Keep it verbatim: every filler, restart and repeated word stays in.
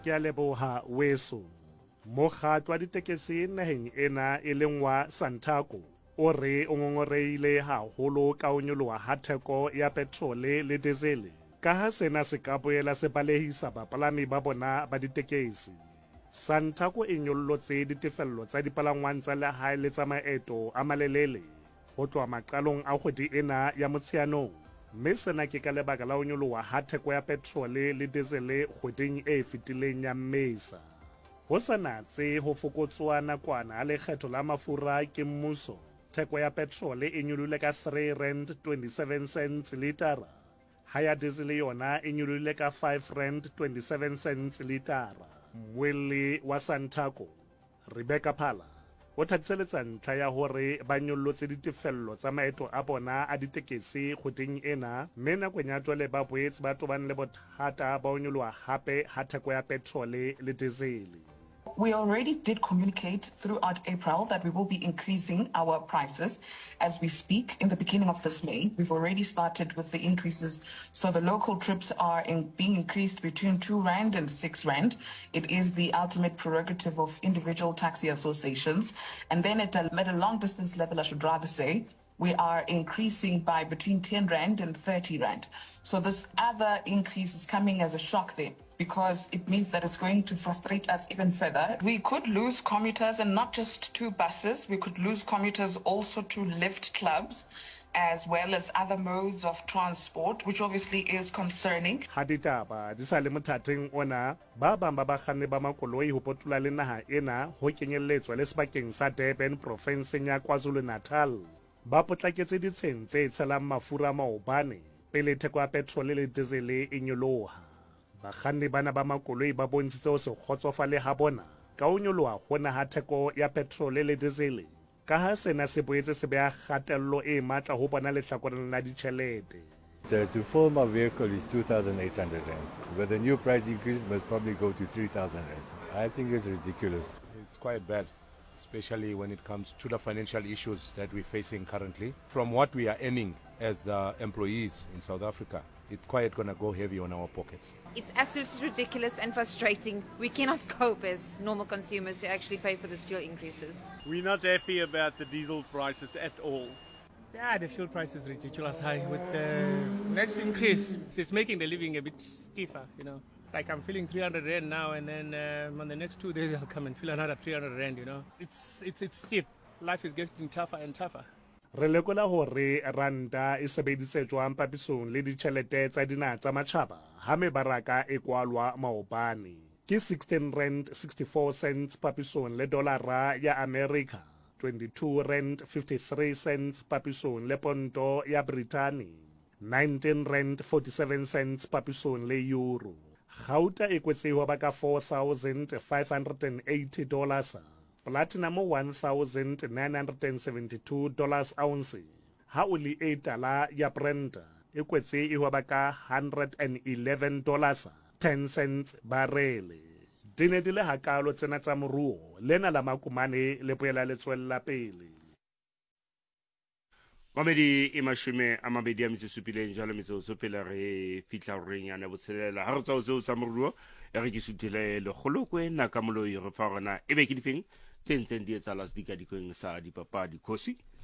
ke a leboha weso. Mokgatlo wa ditekesi naheng ena e leng wa Santaco o re o ngongoreile haholo ka ho nyoloha ha theko ya petrole le diesel, ka ha sena se ka boela se balehisa bapalami ba bona ba ditekesi. Santaco e nyollotse ditefello tsa dipalangwang tsa lehae le tsa maeto a malelele ho tloha maqalong a kgwedi ena ya Motsheanong, mme sena ke ka lebaka la ho nyoloha ha theko ya petrole le diesel kgweding e fetileng ya Mmesa. Ho sa natse ho fokotswa nakwana ha lekgetho la mafura ke mmuso, theko ya petrole e nyolohile ka three rand twenty-seven cents litara, ha ya diesel yona e nyolohile ka five rand twenty-seven cents litara. Mwele wa Santaco, Rebecca Phala, o thathiseletsa ntlha ya hore ba nyollotse ditefello tsa maeto a bona a ditekesi kgweding ena, mme nakong ya jwale ba boetse ba tobane le bothata ba ho nyoloha hape ha theko ya petrole le diesel. We already did communicate throughout April that we will be increasing our prices as we speak. In the beginning of this May, we've already started with the increases. So the local trips are in, being increased between two rand and six rand. It is the ultimate prerogative of individual taxi associations. And then at a, at a long distance level, I should rather say, we are increasing by between ten rand and thirty rand. So this other increase is coming as a shock there, because it means that it's going to frustrate us even further. We could lose commuters, and not just to buses. We could lose commuters also to lift clubs, as well as other modes of transport, which obviously is concerning. Haditaba di sa le mothating ona, ba bang ba bakganni ba makoloi ho potula le naha ena ho kenyelletswa le sebakeng sa Durban provinseng ya KwaZulu-Natal. Ba potlaketse ditsheng tse tshelang mafura maobane pele theko ya petrole le diesel e nyoloha. Bakganni bana ba makoloi ba bontshitse ho se kgotsofale ha bona ka ho nyoloha hona ha theko ya petrole le diesel, ka ha sena se boetse se beha kgatello e matla ho bona lehlakoreng la ditjhelete. So to fill my vehicle is two thousand eight hundred rand. With the new price increase, it must probably go to three thousand rand. I think it's ridiculous. It's quite bad, especially when it comes to the financial issues that we're facing currently. From what we are earning as the employees in South Africa, it's quite going to go heavy on our pockets. It's absolutely ridiculous and frustrating. We cannot cope as normal consumers to actually pay for this fuel increases. We're not happy about the diesel prices at all. Yeah, the fuel price is ridiculous high. With the next increase, it's making the living a bit stiffer, you know. Like I'm feeling three hundred rand now, and then um, on the next two days I'll come and feel another three hundred rand, you know. It's, it's, it's steep. Life is getting tougher and tougher. Re lekola hore ranta e sebeditse jwang papisong le ditjhelete tsa dinaha tsa matjhaba ha mebaraka e kwalwa maobane. Ke sixteen rand sixty-four cents papisong le dolara ya America, twenty-two rand fifty-three cents papisong le ponto ya Britani, nineteen rand forty-seven cents papisong le euro. Gauta e kwetsewa ba ka four thousand five hundred eighty dollars. Platinum one thousand nine hundred seventy-two dollars ounce. Ha uli e tala ya Brent e kwetse e ho ba ka one hundred eleven dollars ten cents barele. Dine di le hakalo tsena tsa moruo lena la makumane le boela le tswella pele. Mamedi e mashume a mabedi a metso supileng jalo metso sopela re fitla re nyane botshelela ha re tsao tseo sa moruo e re ke suthile le kgolokwe na ka moloi re fa rona e be ke difeng tsentseng di etsala se dikadikweng sa dipapadi khosi